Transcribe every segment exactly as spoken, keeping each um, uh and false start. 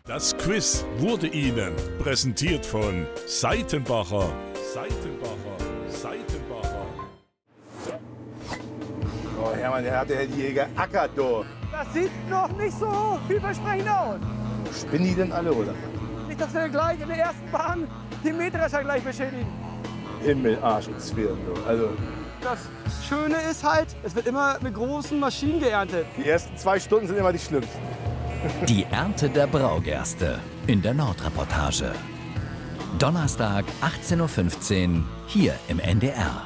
Das Quiz wurde Ihnen präsentiert von Seitenbacher. Seitenbacher. Seitenbacher. Oh Hermann, der hat der Jäger ackert, du. Das sieht noch nicht so vielversprechend aus. Spinnen die denn alle, oder? Nicht, dass wir gleich in der ersten Bahn den Mähdrescher gleich beschädigen. Himmel, Arsch und Zwirn, du. Also, Das Schöne ist halt, es wird immer mit großen Maschinen geerntet. die ersten zwei Stunden sind immer die schlimmsten. Die Ernte der Braugerste in der Nordreportage. Donnerstag, achtzehn Uhr fünfzehn, hier im N D R.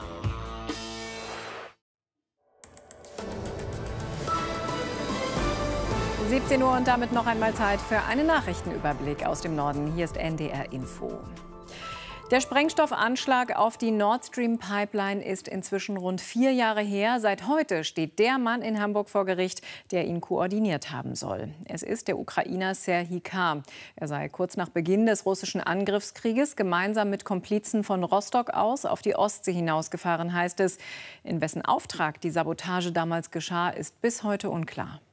siebzehn Uhr und damit noch einmal Zeit für einen Nachrichtenüberblick aus dem Norden. Hier ist N D R Info. Der Sprengstoffanschlag auf die Nord Stream Pipeline ist inzwischen rund vier Jahre her. Seit heute steht der Mann in Hamburg vor Gericht, der ihn koordiniert haben soll. Es ist der Ukrainer Serhij K. Er sei kurz nach Beginn des russischen Angriffskrieges gemeinsam mit Komplizen von Rostock aus auf die Ostsee hinausgefahren, heißt es. In wessen Auftrag die Sabotage damals geschah, ist bis heute unklar.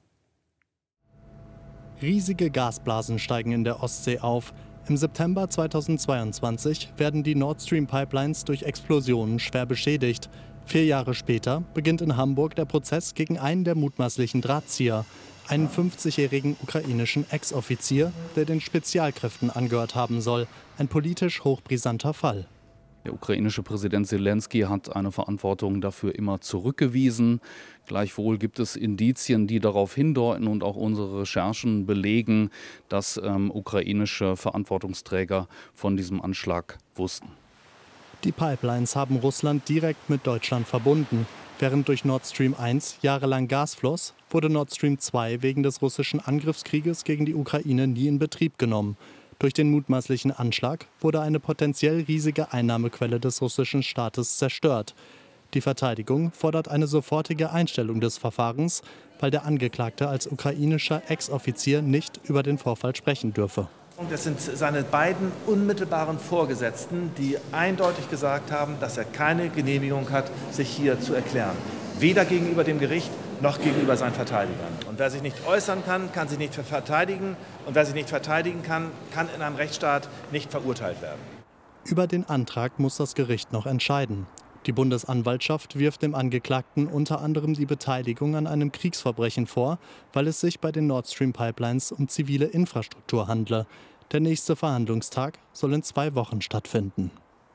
Riesige Gasblasen steigen in der Ostsee auf. Im September zweitausendzweiundzwanzig werden die Nord Stream Pipelines durch Explosionen schwer beschädigt. Vier Jahre später beginnt in Hamburg der Prozess gegen einen der mutmaßlichen Drahtzieher, einen fünfzigjährigen ukrainischen Ex-Offizier, der den Spezialkräften angehört haben soll. Ein politisch hochbrisanter Fall. Der ukrainische Präsident Selenskyj hat eine Verantwortung dafür immer zurückgewiesen. Gleichwohl gibt es Indizien, die darauf hindeuten und auch unsere Recherchen belegen, dass ähm, ukrainische Verantwortungsträger von diesem Anschlag wussten. Die Pipelines haben Russland direkt mit Deutschland verbunden. Während durch Nord Stream eins jahrelang Gas floss, wurde Nord Stream zwei wegen des russischen Angriffskrieges gegen die Ukraine nie in Betrieb genommen. Durch den mutmaßlichen Anschlag wurde eine potenziell riesige Einnahmequelle des russischen Staates zerstört. Die Verteidigung fordert eine sofortige Einstellung des Verfahrens, weil der Angeklagte als ukrainischer Ex-Offizier nicht über den Vorfall sprechen dürfe. Das sind seine beiden unmittelbaren Vorgesetzten, die eindeutig gesagt haben, dass er keine Genehmigung hat, sich hier zu erklären. Weder gegenüber dem Gericht noch gegenüber seinen Verteidigern. Und wer sich nicht äußern kann, kann sich nicht verteidigen. Und wer sich nicht verteidigen kann, kann in einem Rechtsstaat nicht verurteilt werden. Über den Antrag muss das Gericht noch entscheiden. Die Bundesanwaltschaft wirft dem Angeklagten unter anderem die Beteiligung an einem Kriegsverbrechen vor, weil es sich bei den Nord Stream Pipelines um zivile Infrastruktur handle. Der nächste Verhandlungstag soll in zwei Wochen stattfinden.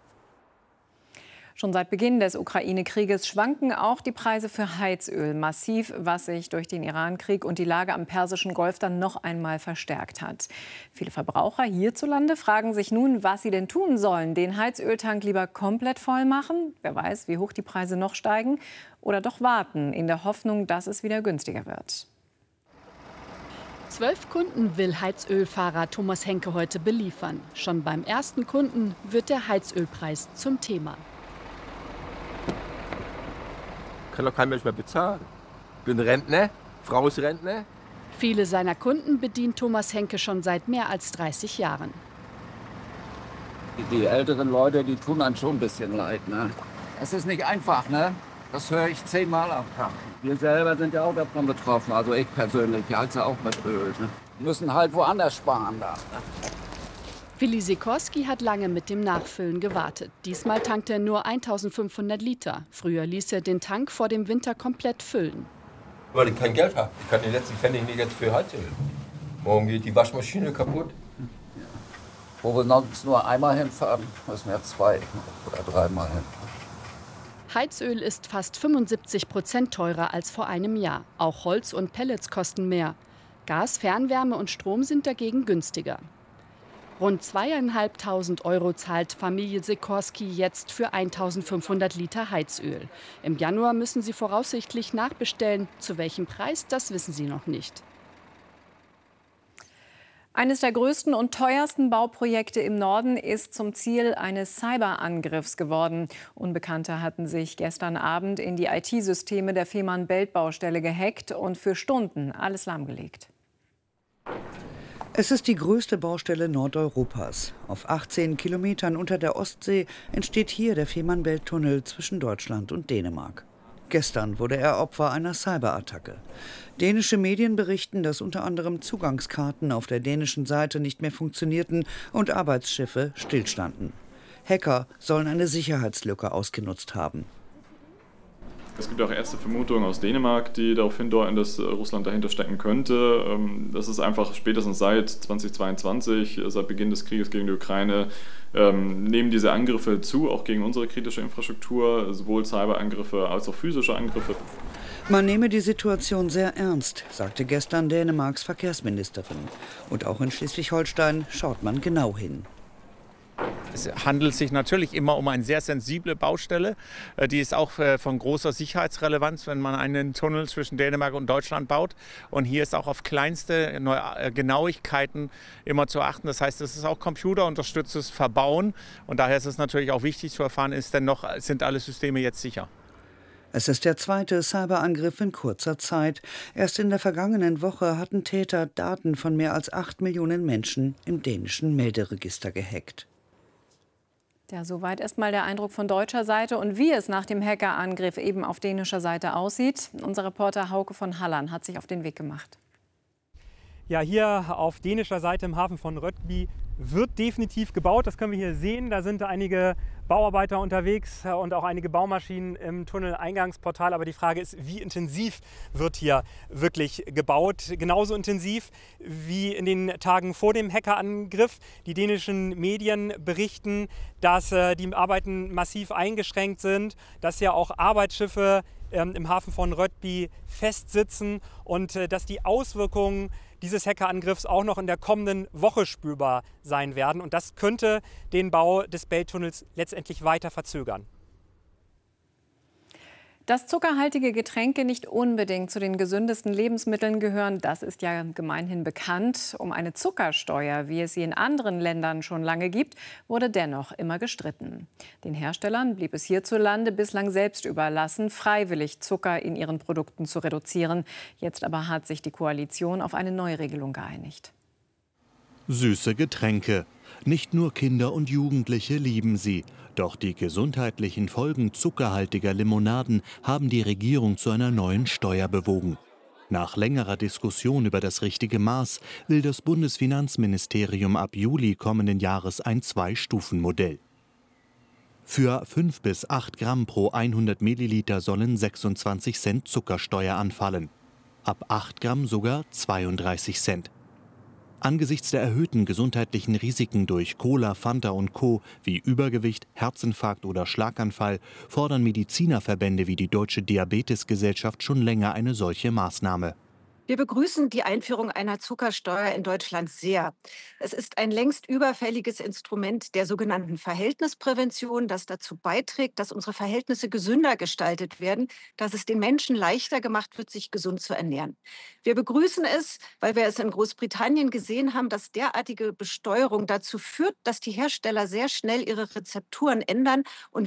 Schon seit Beginn des Ukraine-Krieges schwanken auch die Preise für Heizöl massiv, was sich durch den Iran-Krieg und die Lage am Persischen Golf dann noch einmal verstärkt hat. Viele Verbraucher hierzulande fragen sich nun, was sie denn tun sollen. Den Heizöltank lieber komplett voll machen? Wer weiß, wie hoch die Preise noch steigen? Oder doch warten, in der Hoffnung, dass es wieder günstiger wird? Zwölf Kunden will Heizölfahrer Thomas Henke heute beliefern. Schon beim ersten Kunden wird der Heizölpreis zum Thema. Kann doch kein Mensch mehr bezahlen. Ich bin Rentner, Frau ist Rentner. Viele seiner Kunden bedient Thomas Henke schon seit mehr als dreißig Jahren. Die älteren Leute, die tun einem schon ein bisschen leid. Ne? Es ist nicht einfach, ne? Das höre ich zehnmal am Tag. Wir selber sind ja auch davon betroffen, also ich persönlich, ich heize auch mit Öl. Ne? Wir müssen halt woanders sparen da. Ne? Willi Sikorski hat lange mit dem Nachfüllen gewartet. Diesmal tankt er nur eintausendfünfhundert Liter. Früher ließ er den Tank vor dem Winter komplett füllen. Weil ich kein Geld habe. Ich kann den letzten Pfennig nicht jetzt für Heizöl. Morgen geht die Waschmaschine kaputt. Wo wir sonst nur einmal hinfahren, müssen wir zwei oder dreimal hin. Heizöl ist fast fünfundsiebzig Prozent teurer als vor einem Jahr. Auch Holz und Pellets kosten mehr. Gas, Fernwärme und Strom sind dagegen günstiger. Rund zweieinhalbtausend Euro zahlt Familie Sikorski jetzt für eintausendfünfhundert Liter Heizöl. Im Januar müssen sie voraussichtlich nachbestellen. Zu welchem Preis, das wissen sie noch nicht. Eines der größten und teuersten Bauprojekte im Norden ist zum Ziel eines Cyberangriffs geworden. Unbekannte hatten sich gestern Abend in die I T-Systeme der Fehmarn-Belt-Baustelle gehackt und für Stunden alles lahmgelegt. Es ist die größte Baustelle Nordeuropas. Auf achtzehn Kilometern unter der Ostsee entsteht hier der Fehmarn-Belt-Tunnel zwischen Deutschland und Dänemark. Gestern wurde er Opfer einer Cyberattacke. Dänische Medien berichten, dass unter anderem Zugangskarten auf der dänischen Seite nicht mehr funktionierten und Arbeitsschiffe stillstanden. Hacker sollen eine Sicherheitslücke ausgenutzt haben. Es gibt auch erste Vermutungen aus Dänemark, die darauf hindeuten, dass Russland dahinter stecken könnte. Das ist einfach spätestens seit zweitausendzweiundzwanzig, seit Beginn des Krieges gegen die Ukraine, nehmen diese Angriffe zu, auch gegen unsere kritische Infrastruktur, sowohl Cyberangriffe als auch physische Angriffe. Man nehme die Situation sehr ernst, sagte gestern Dänemarks Verkehrsministerin. Und auch in Schleswig-Holstein schaut man genau hin. Es handelt sich natürlich immer um eine sehr sensible Baustelle. Die ist auch von großer Sicherheitsrelevanz, wenn man einen Tunnel zwischen Dänemark und Deutschland baut. Und hier ist auch auf kleinste Genauigkeiten immer zu achten. Das heißt, es ist auch computerunterstütztes Verbauen. Und daher ist es natürlich auch wichtig zu erfahren, ist denn noch, sind alle Systeme jetzt sicher? Es ist der zweite Cyberangriff in kurzer Zeit. Erst in der vergangenen Woche hatten Täter Daten von mehr als acht Millionen Menschen im dänischen Melderegister gehackt. Ja, soweit erstmal der Eindruck von deutscher Seite und wie es nach dem Hackerangriff eben auf dänischer Seite aussieht. Unser Reporter Hauke von Halland hat sich auf den Weg gemacht. Ja, hier auf dänischer Seite im Hafen von Rødby wird definitiv gebaut. Das können wir hier sehen. Da sind einige Bauarbeiter unterwegs und auch einige Baumaschinen im Tunneleingangsportal. Aber die Frage ist, wie intensiv wird hier wirklich gebaut? Genauso intensiv wie in den Tagen vor dem Hackerangriff. Die dänischen Medien berichten, dass äh, die Arbeiten massiv eingeschränkt sind, dass ja auch Arbeitsschiffe ähm, im Hafen von Rødby festsitzen und äh, dass die Auswirkungen dieses Hackerangriffs auch noch in der kommenden Woche spürbar sein werden. Und das könnte den Bau des Bälttunnels letztendlich weiter verzögern. Dass zuckerhaltige Getränke nicht unbedingt zu den gesündesten Lebensmitteln gehören, das ist ja gemeinhin bekannt. Um eine Zuckersteuer, wie es sie in anderen Ländern schon lange gibt, wurde dennoch immer gestritten. Den Herstellern blieb es hierzulande bislang selbst überlassen, freiwillig Zucker in ihren Produkten zu reduzieren. Jetzt aber hat sich die Koalition auf eine Neuregelung geeinigt. Süße Getränke. Nicht nur Kinder und Jugendliche lieben sie. Doch die gesundheitlichen Folgen zuckerhaltiger Limonaden haben die Regierung zu einer neuen Steuer bewogen. Nach längerer Diskussion über das richtige Maß will das Bundesfinanzministerium ab Juli kommenden Jahres ein Zwei-Stufen-Modell. Für fünf bis acht Gramm pro hundert Milliliter sollen sechsundzwanzig Cent Zuckersteuer anfallen. Ab acht Gramm sogar zweiunddreißig Cent. Angesichts der erhöhten gesundheitlichen Risiken durch Cola, Fanta und Co. wie Übergewicht, Herzinfarkt oder Schlaganfall fordern Medizinerverbände wie die Deutsche Diabetesgesellschaft schon länger eine solche Maßnahme. Wir begrüßen die Einführung einer Zuckersteuer in Deutschland sehr. Es ist ein längst überfälliges Instrument der sogenannten Verhältnisprävention, das dazu beiträgt, dass unsere Verhältnisse gesünder gestaltet werden, dass es den Menschen leichter gemacht wird, sich gesund zu ernähren. Wir begrüßen es, weil wir es in Großbritannien gesehen haben, dass derartige Besteuerung dazu führt, dass die Hersteller sehr schnell ihre Rezepturen ändern und